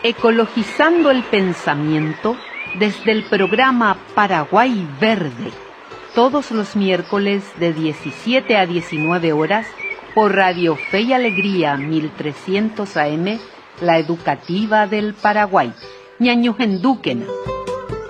Ecologizando el pensamiento desde el programa Paraguay Verde, todos los miércoles de 17 a 19 horas por Radio Fe y Alegría 1300 AM, la educativa del Paraguay. Ñañojenduquena.